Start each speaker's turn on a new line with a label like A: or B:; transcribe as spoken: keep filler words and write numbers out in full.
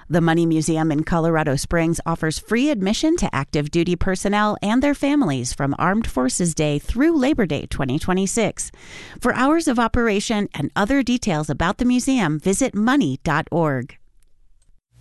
A: The Money Museum in Colorado Springs offers free admission to active duty personnel and their families from Armed Forces Day through Labor Day twenty twenty-six. For hours of operation and other details about the museum, visit money dot org.